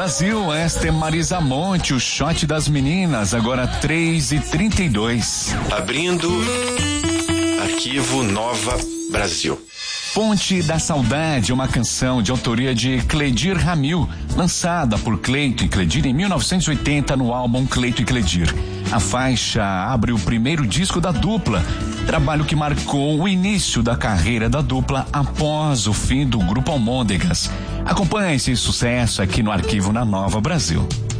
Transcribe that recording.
Brasil, esta é Marisa Monte, o shot das meninas, agora 3h32. Abrindo Arquivo Nova Brasil. Ponte da Saudade, uma canção de autoria de Cledir Ramil, lançada por Cleito e Cledir em 1980 no álbum Cleito e Cledir. A faixa abre o primeiro disco da dupla, trabalho que marcou o início da carreira da dupla após o fim do Grupo Almôndegas. Acompanhe esse sucesso aqui no Arquivo na Nova Brasil.